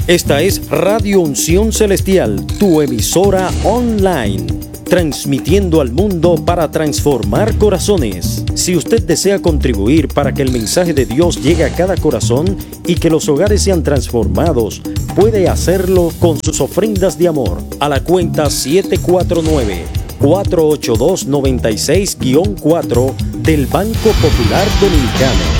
Esta es Radio Unción Celestial, tu emisora online, transmitiendo al mundo para transformar corazones. Si usted desea contribuir para que el mensaje de Dios llegue a cada corazón y que los hogares sean transformados, puede hacerlo con sus ofrendas de amor a la cuenta 749-482-96-4 del Banco Popular Dominicano.